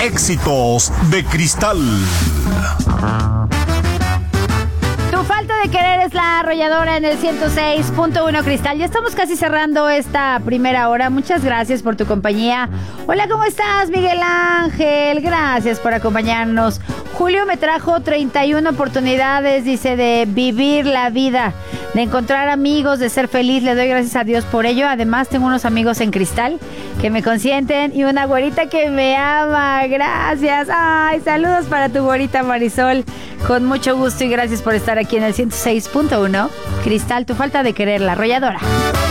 éxitos de Cristal. Tu falta de querer es la arrolladora en el 106.1 Cristal. Ya estamos casi cerrando esta primera hora. Muchas gracias por tu compañía. Hola, ¿cómo estás, Miguel Ángel? Gracias por acompañarnos. Julio me trajo 31 oportunidades, dice, de vivir la vida, de encontrar amigos, de ser feliz. Le doy gracias a Dios por ello. Además, tengo unos amigos en Cristal que me consienten y una güerita que me ama. Gracias. Ay, saludos para tu güerita Marisol. Con mucho gusto y gracias por estar aquí en el 106.1 Cristal, tu falta de querer, la arrolladora.